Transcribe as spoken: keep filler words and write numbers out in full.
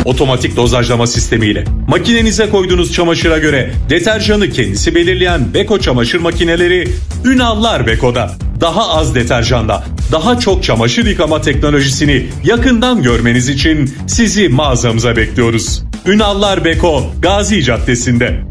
Otomatik dozajlama sistemiyle makinenize koyduğunuz çamaşıra göre deterjanı kendisi belirleyen Beko çamaşır makineleri Ünallar Beko'da. Daha az deterjanda daha çok çamaşır yıkama teknolojisini yakından görmeniz için sizi mağazamıza bekliyoruz. Ünallar Beko, Gazi Caddesi'nde.